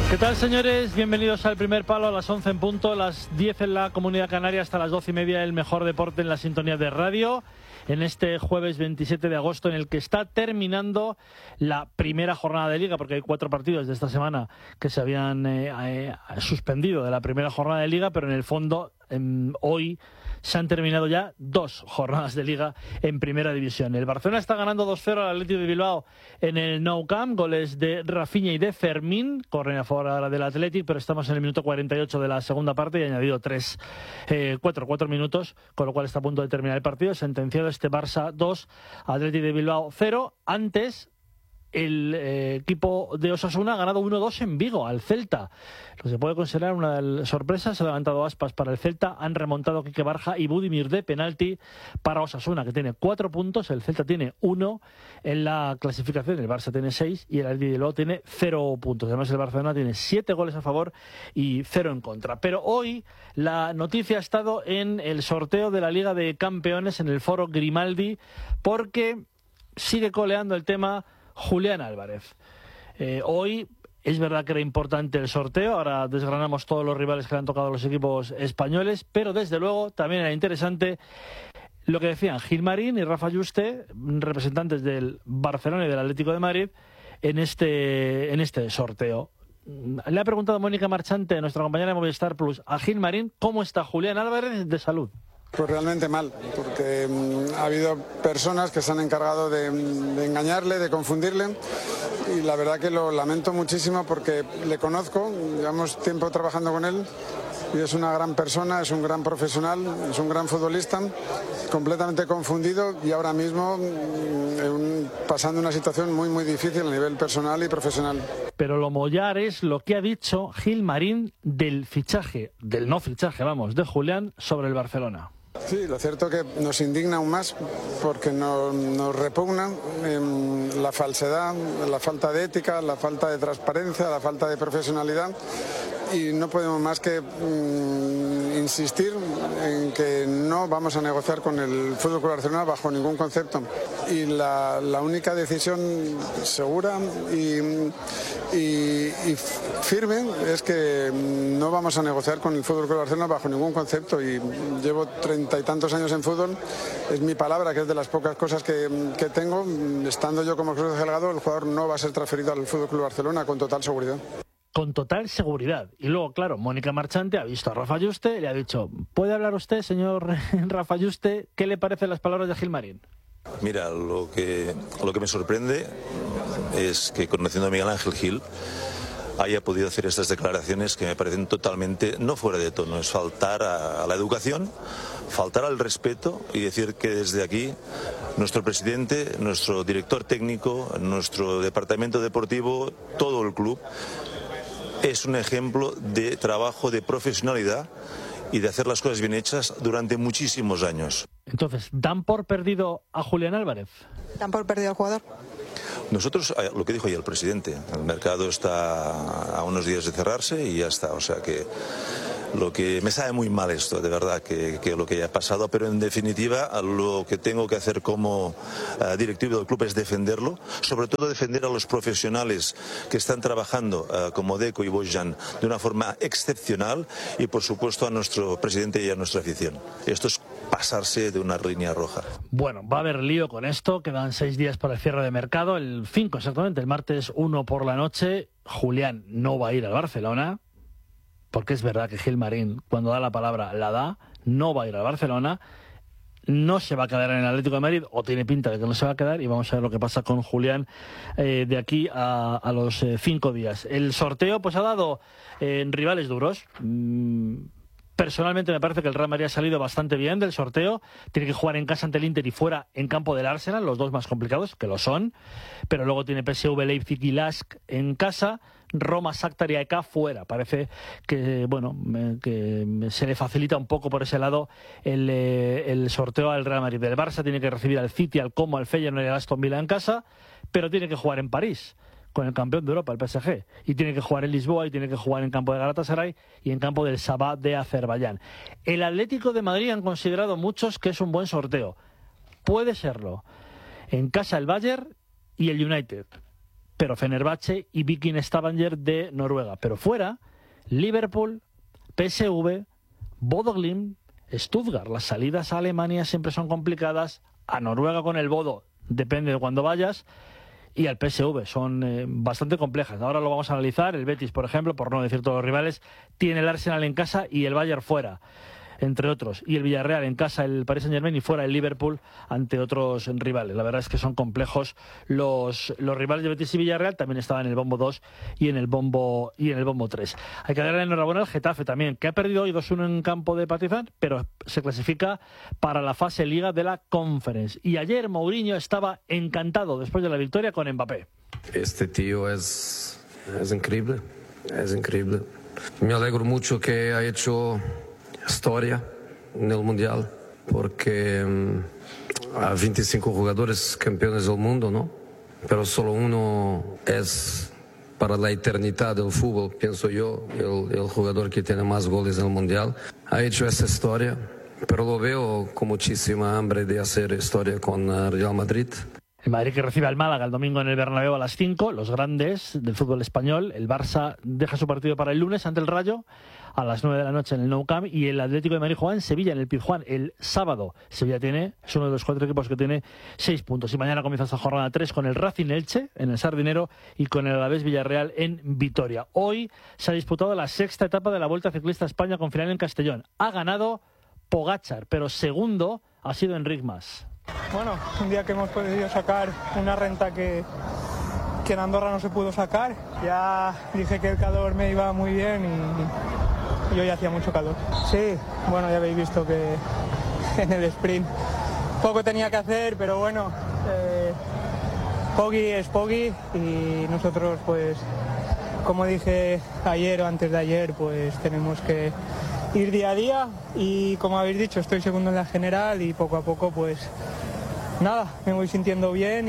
¿Qué tal, señores? Bienvenidos al Primer Palo, a las 11 en punto, las 10 en la Comunidad Canaria, hasta las 12:30 el mejor deporte en la sintonía de radio, en este jueves 27 de agosto, en el que está terminando la primera jornada de Liga, porque hay 4 partidos de esta semana que se habían suspendido de la primera jornada de Liga, pero en el fondo hoy se han terminado ya 2 jornadas de Liga en Primera División. El Barcelona está ganando 2-0 al Atlético de Bilbao en el Nou Camp, goles de Rafinha y de Fermín, corren a favor ahora del Athletic, pero estamos en el minuto 48 de la segunda parte y ha añadido 4 minutos, con lo cual está a punto de terminar el partido. Sentenciado este Barça 2, Atlético de Bilbao 0. Antes, el equipo de Osasuna ha ganado 1-2 en Vigo al Celta. Lo que se puede considerar una sorpresa. Se ha levantado aspas para el Celta. Han remontado Quique Barja y Budimir de penalti para Osasuna, que tiene 4 puntos. El Celta tiene 1 en la clasificación. El Barça tiene 6 y el Atlético de Bilbao tiene 0 puntos. Además, el Barcelona tiene 7 goles a favor y 0 en contra. Pero hoy la noticia ha estado en el sorteo de la Liga de Campeones en el Foro Grimaldi, porque sigue coleando el tema Julián Álvarez. Hoy es verdad que era importante el sorteo, ahora desgranamos todos los rivales que le han tocado a los equipos españoles, pero desde luego también era interesante lo que decían Gilmarín y Rafa Yuste, representantes del Barcelona y del Atlético de Madrid, en este sorteo. Le ha preguntado Mónica Marchante, nuestra compañera de Movistar Plus, a Gilmarín cómo está Julián Álvarez de salud. Pues realmente mal, porque ha habido personas que se han encargado de engañarle, de confundirle, y la verdad que lo lamento muchísimo porque le conozco, llevamos tiempo trabajando con él y es una gran persona, es un gran profesional, es un gran futbolista, completamente confundido y ahora mismo pasando una situación muy muy difícil a nivel personal y profesional. Pero lo mollar es lo que ha dicho Gilmarín del fichaje, del no fichaje, de Julián sobre el Barcelona. Sí, lo cierto es que nos indigna aún más porque nos repugna la falsedad, la falta de ética, la falta de transparencia, la falta de profesionalidad, y no podemos más que insistir en que no vamos a negociar con el FC Barcelona bajo ningún concepto, y la única decisión segura y firme es que no vamos a negociar con el FC Barcelona bajo ningún concepto, y llevo 30 y tantos años en fútbol, es mi palabra, que es de las pocas cosas que tengo. Estando yo como Cruz Delgado, el jugador no va a ser transferido al FC Barcelona con total seguridad. Con total seguridad. Y luego, claro, Mónica Marchante ha visto a Rafa Yuste y le ha dicho: ¿puede hablar usted, señor Rafa Yuste? ¿Qué le parecen las palabras de Gilmarín? Mira, lo que me sorprende es que, conociendo a Miguel Ángel Gil, haya podido hacer estas declaraciones que me parecen totalmente no fuera de tono. Es faltar a la educación, faltar al respeto, y decir que desde aquí nuestro presidente, nuestro director técnico, nuestro departamento deportivo, todo el club, es un ejemplo de trabajo, de profesionalidad y de hacer las cosas bien hechas durante muchísimos años. Entonces, ¿dan por perdido a Julián Álvarez? ¿Dan por perdido al jugador? Nosotros, lo que dijo ayer el presidente, el mercado está a unos días de cerrarse y ya está. O sea que lo que me sabe muy mal esto, de verdad, que lo que haya pasado, pero en definitiva lo que tengo que hacer como directivo del club es defenderlo, sobre todo defender a los profesionales que están trabajando como Deco y Bojan de una forma excepcional, y por supuesto a nuestro presidente y a nuestra afición. Esto es pasarse de una línea roja. Bueno, va a haber lío con esto, quedan 6 días para el cierre de mercado, el 5 exactamente, el martes 1 por la noche. Julián no va a ir al Barcelona, porque es verdad que Gilmarín, cuando da la palabra, la da, no va a ir al Barcelona, no se va a quedar en el Atlético de Madrid, o tiene pinta de que no se va a quedar, y vamos a ver lo que pasa con Julián de aquí a los 5 días. El sorteo pues ha dado rivales duros. Personalmente me parece que el Real Madrid ha salido bastante bien del sorteo. Tiene que jugar en casa ante el Inter y fuera en campo del Arsenal, los dos más complicados, que lo son. Pero luego tiene PSV, Leipzig y Lask en casa. Roma, Shakhtar y AEK fuera. Parece que que se le facilita un poco por ese lado el sorteo al Real Madrid. El Barça tiene que recibir al City, al Como, al Feyenoord y al Aston Villa en casa, pero tiene que jugar en París con el campeón de Europa, el PSG, y tiene que jugar en Lisboa, y tiene que jugar en campo de Galatasaray y en campo del Sabah de Azerbaiyán. El Atlético de Madrid han considerado muchos que es un buen sorteo. Puede serlo. En casa el Bayern y el United. pero Fenerbahce y Viking Stavanger de Noruega. Pero fuera, Liverpool, PSV, Bodo Glimt, Stuttgart. Las salidas a Alemania siempre son complicadas. A Noruega con el Bodo, depende de cuándo vayas. Y al PSV son bastante complejas. Ahora lo vamos a analizar. El Betis, por ejemplo, por no decir todos los rivales, tiene el Arsenal en casa y el Bayern fuera, entre otros. Y el Villarreal en casa, el Paris Saint-Germain, y fuera el Liverpool ante otros rivales. La verdad es que son complejos los rivales de Betis y Villarreal. También estaban en el bombo 2 y en el bombo 3. Hay que darle enhorabuena al Getafe también, que ha perdido hoy 2-1 en campo de Partizan, pero se clasifica para la fase Liga de la Conference. Y ayer Mourinho estaba encantado después de la victoria con Mbappé. Este tío es increíble, es increíble. Me alegro mucho que ha hecho historia en el Mundial, porque hay 25 jugadores campeones del mundo, ¿no? Pero solo uno es para la eternidad del fútbol, pienso yo, el jugador que tiene más goles en el Mundial. Ha hecho esa historia, pero lo veo con muchísima hambre de hacer historia con Real Madrid. El Madrid que recibe al Málaga el domingo en el Bernabéu a las 5, los grandes del fútbol español. El Barça deja su partido para el lunes ante el Rayo a las 9 de la noche en el Nou Camp, y el Atlético de Madrid juega en Sevilla, en el Pizjuán, el sábado. Sevilla es uno de los 4 equipos que tiene 6 puntos. Y mañana comienza esta jornada 3 con el Racing Elche en el Sardinero y con el Alavés Villarreal en Vitoria. Hoy se ha disputado la 6ª etapa de la Vuelta Ciclista a España con final en Castellón. Ha ganado Pogačar, pero segundo ha sido Enric Mas. Bueno, un día que hemos podido sacar una renta que en Andorra no se pudo sacar. Ya dije que el calor me iba muy bien y hoy hacía mucho calor. Sí, bueno, ya habéis visto que en el sprint poco tenía que hacer, pero bueno, Poggi es Poggi, y nosotros, pues, como dije ayer o antes de ayer, pues tenemos que ir día a día, y como habéis dicho, estoy segundo en la general y poco a poco, pues nada, me voy sintiendo bien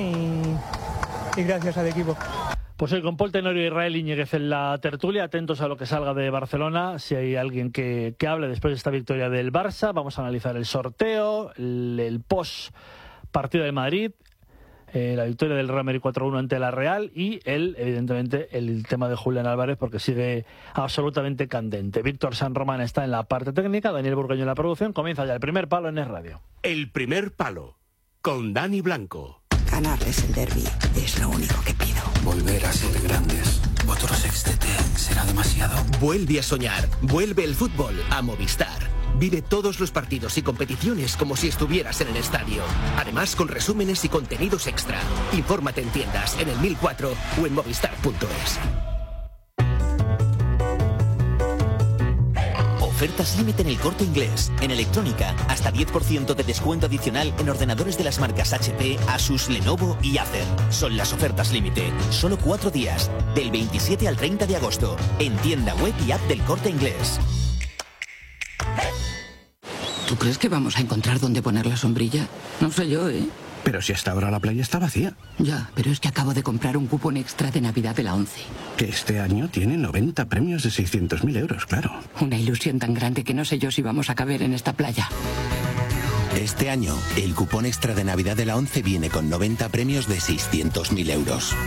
y gracias al equipo. Pues hoy con Pol Tenorio y Israel Íñiguez en la tertulia, atentos a lo que salga de Barcelona, si hay alguien que hable después de esta victoria del Barça. Vamos a analizar el sorteo, el post partido de Madrid, la victoria del Real Madrid 4-1 ante la Real, y evidentemente el tema de Julián Álvarez, porque sigue absolutamente candente. Víctor San Román está en la parte técnica, Daniel Burgueño en la producción. Comienza ya el primer palo en Es Radio. El primer palo, con Dani Blanco. Ganarles el derbi es lo único que pido. Volver a ser grandes. Otro sextete será demasiado. Vuelve a soñar. Vuelve el fútbol a Movistar. Vive todos los partidos y competiciones como si estuvieras en el estadio. Además, con resúmenes y contenidos extra. Infórmate en tiendas, en el 1004 o en movistar.es. Ofertas límite en El Corte Inglés. En electrónica, hasta 10% de descuento adicional en ordenadores de las marcas HP, Asus, Lenovo y Acer. Son las ofertas límite. Solo 4 días, del 27 al 30 de agosto. En tienda web y app del Corte Inglés. ¿Tú crees que vamos a encontrar dónde poner la sombrilla? No sé yo, ¿eh? Pero si hasta ahora la playa está vacía. Ya, pero es que acabo de comprar un cupón extra de Navidad de la 11. Que este año tiene 90 premios de 600.000 euros, claro. Una ilusión tan grande que no sé yo si vamos a caber en esta playa. Este año, el cupón extra de Navidad de la 11 viene con 90 premios de 600.000 euros.